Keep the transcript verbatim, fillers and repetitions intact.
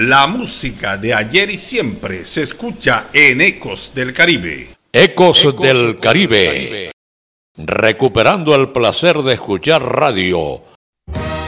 La música de ayer y siempre se escucha en Ecos del Caribe. Ecos, Ecos del Caribe. Caribe. Recuperando el placer de escuchar radio